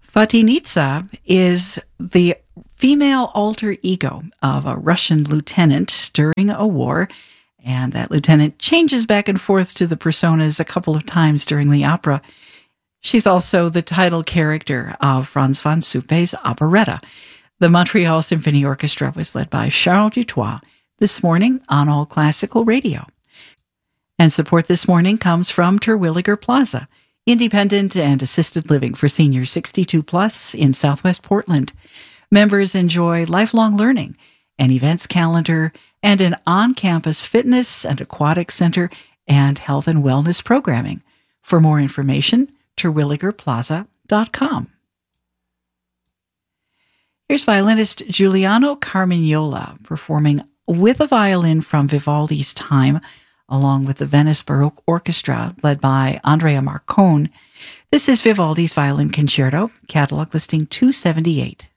Vatinitsa is the female alter ego of a Russian lieutenant during a war, and that lieutenant changes back and forth to the personas a couple of times during the opera. She's also the title character of Franz von Suppe's operetta. The Montreal Symphony Orchestra was led by Charles Dutoit this morning on All Classical Radio. And support this morning comes from Terwilliger Plaza, independent and assisted living for seniors 62 plus in Southwest Portland. Members enjoy lifelong learning, an events calendar, and an on-campus fitness and aquatic center and health and wellness programming. For more information, terwilligerplaza.com. Here's violinist Giuliano Carmignola performing with a violin from Vivaldi's time, along with the Venice Baroque Orchestra, led by Andrea Marcone. This is Vivaldi's Violin Concerto, catalog listing 278.